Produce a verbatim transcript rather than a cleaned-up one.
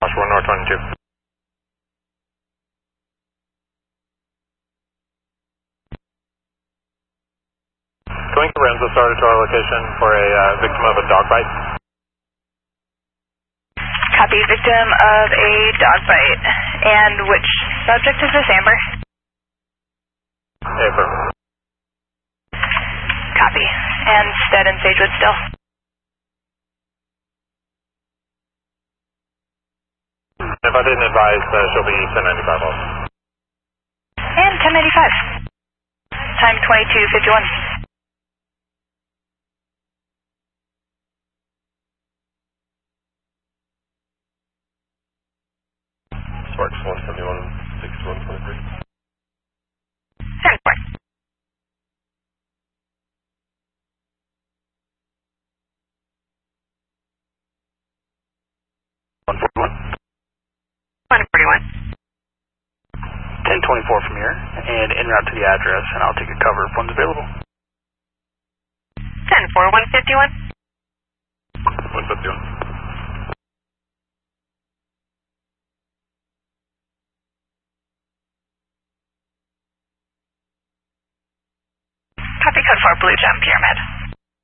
one North twenty-two. Going Lorenzo started to our location for a uh, victim of a dog bite. Copy, victim of a dog bite. And which subject is this, Amber? Amber. Copy. And Stead and Sagewood still? If I didn't advise, uh, she'll be ten ninety-five off. And ten ninety-five. Time twenty-two fifty-one. Sparks one seventy-one, sixty-one twenty-three. ten four. one forty-one. one forty-one. ten twenty-four from here, and en route to the address, and I'll take a cover if one's available. ten four, one fifty-one. one fifty-one. Copy code four, Blue Jump Pyramid.